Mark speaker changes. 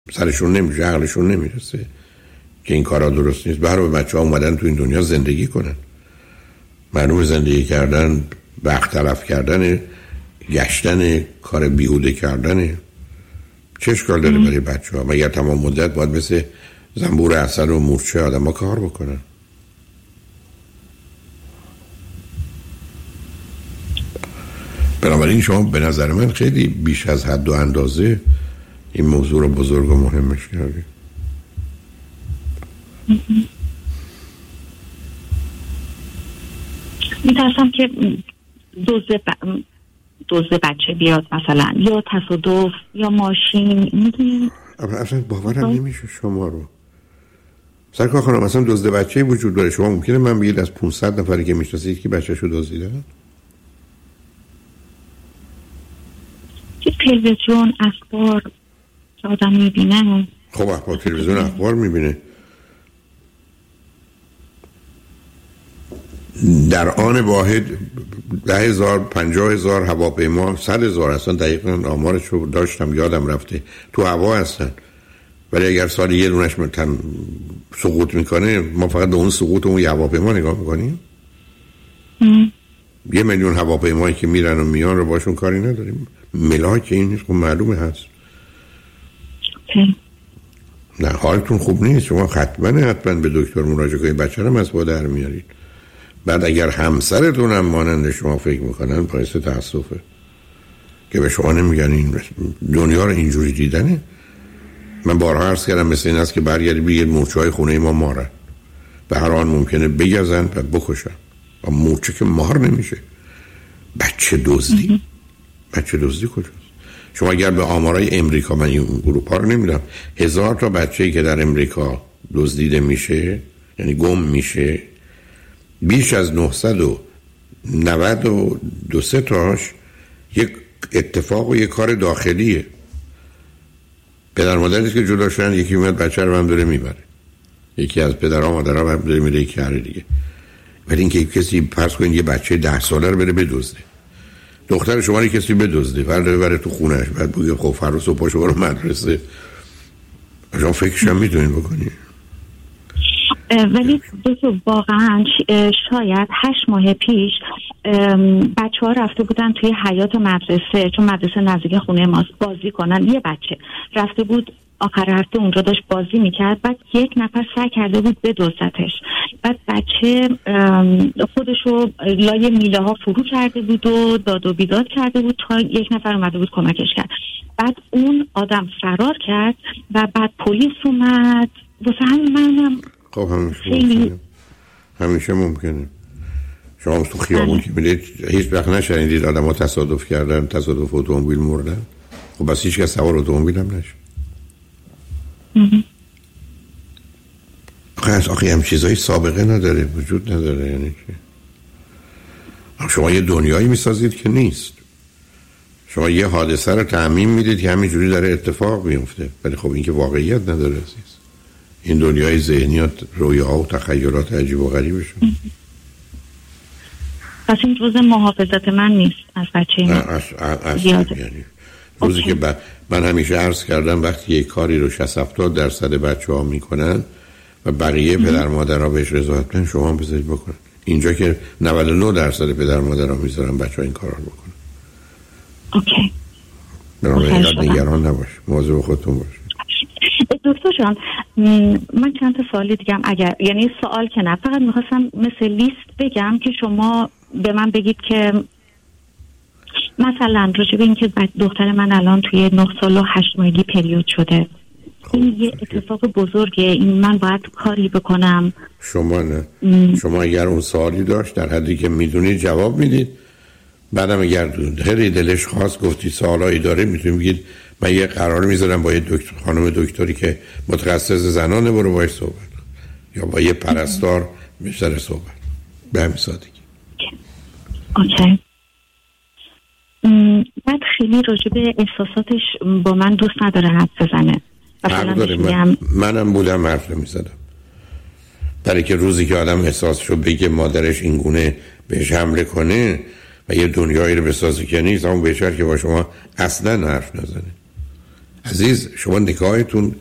Speaker 1: سرشون نمیشه، عقلشون نمیرسه که این کارا درست نیست. برای بچه‌ها اومدن تو این دنیا زندگی کنن، معلومه زندگی کردن وقت تلف کردن، گشتن، کار بیهوده کردن. چه اشکال داره برای بچه‌ها؟ مگر تمام مدت باید مثل زنبور عسل و مورچه آدم‌ها کار بکنن؟ بنابراین شما به نظر من خیلی بیش از حد و اندازه این موضوع رو بزرگ و مهمش کردید.
Speaker 2: میترسم که دزد بچه بیاد مثلا، یا تصادف یا ماشین. میدونین
Speaker 1: اصلا باورم نمیشه شما رو. سرکار خانم اصلا دزد بچه‌ای وجود داره؟ شما ممکنه من بگید از 500 نفری که میشناسید که بچه‌شو دزدیدن؟
Speaker 2: که تلویزیون، اخبار که آدم میبینه.
Speaker 1: خب اخبار، تلویزیون، اخبار میبینه. در آن واحد 10,000 50,000 هواپیما، 100,000 اصلا دقیقاً آمارش رو داشتم یادم رفته تو هوا هستن. ولی اگر سال یه دونش سقوط میکنه، ما فقط به اون سقوط اون هواپیما نگاه میکنیم. 1,000,000 هواپیمایی که میرن و میان رو باشون کاری نداریم. ملاک این نیست، خب معلومه هست. نه حالتون خوب نیست، شما حتما به دکتر مراجعه کنید، بچه رو از با در میارید. بعد اگر همسرتون هم مانند شما فکر میکنن، باعث تاسفه که به شما نمیگن این دنیا رو اینجوری دیدنه. من بارها عرض کردم مثل این است که برگردی بگید مورچه‌های خونه ما مارن، به هر آن ممکنه بگزن و بکشن. و مورچه که مار نمیشه. بچه دزدی کجاست؟ شما اگر به آمارای امریکا، من این اروپا رو نمیدونم، 1000 تا بچه‌ای که در امریکا دزدیده میشه، یعنی گم میشه، بیش از 992 تاش یک اتفاق و یک کار داخلیه. پدر مادریست که جدا شدن، یکی میاد بچه رو هم داره میبره، یکی از پدرها مادرها هم داره میره یکی هر دیگه. ولی اینکه کسی فرض کنید یه بچه 10 ساله رو بره بدزده، دختر شما رو کسی بدزده، فردا ببره تو خونهش، بعد بگه خب فردا صبح پاشو برو مدرسه. شما فکرش هم میتونین بکنی.
Speaker 2: ولی واقعا شاید 8 ماه پیش بچه ها رفته بودن توی حیاط مدرسه، چون مدرسه نزدیک خونه ماست، بازی کنن. یه بچه رفته بود آخر هفته اونجا داشت بازی میکرد، بعد یک نفر سعی کرده بود بدزدتش. بعد بچه خودشو لای میله ها فرو کرده بود و داد و بیداد کرده بود تا یک نفر اومده بود کمکش کرد. بعد اون آدم فرار کرد و بعد پلیس اومد. واسه همین منم
Speaker 1: خب همیشه ممکنه شما تو خیابون که میرید هیچ وقت نشنیدید آدم ها تصادف کردن، تصادف اتومبیل مردن؟ خب بس هیچ کس سوار اتومبیل هم نشد. آخه هم چیزایی سابقه نداره، وجود نداره. یعنی که شما یه دنیایی میسازید که نیست. شما یه حادثه رو تعمیم میدید که همینجوری داره اتفاق میفته، ولی خب این که واقعیت نداره عزیز. این دنیای ذهنیات، رویاها و تخیلات عجیب و غریبشون.
Speaker 2: پس این جزء محافظت من نیست از بچه من.
Speaker 1: یعنی روزی که من همیشه عرض کردم وقتی یک کاری رو 60-70% بچه‌ها میکنن و بقیه پدر مادرها بهش رضایت بدن، شما هم بذارید بکنن. اینجا که 99% پدر مادرها میذارن بچه‌ها این کارا رو بکنن.
Speaker 2: اوکی.
Speaker 1: بنابراین نگران نباش، مواظب خودتون باش.
Speaker 2: دکتر جان، من چند تا سوالی دیگه هم اگر، یعنی سوال که نه، فقط میخواستم مثل لیست بگم که شما به من بگید که مثلا راجع به این که دختر من الان توی 9 سال و 8 ماهگی پریود شده، این یه اتفاق بزرگه، این من باید کاری بکنم؟
Speaker 1: شما نه. شما اگر اون سوالی داشت در حدی که میدونید جواب میدید. بعدم اگر خیلی دلش خواست گفتی سوالایی داره، میتونید بگید من یه قرار میذارم با یه دکتر، خانم دکتری که متخصص زنانه، برو باهاش صحبت، یا با یه پرستار بیشتر صحبت. به همین سادگی.
Speaker 2: اوکی. بعد خیلی راجع به احساساتش با من دوست نداره حرف بزنه.
Speaker 1: منم بودم حرف نمیزدم، برای که روزی که آدم احساسشو بگه مادرش اینگونه بهش حمله کنه و یه دنیایی رو بسازه که نیست، همون بهتر که با شما اصلا حرف نزنه. عزیز شما نکاحتون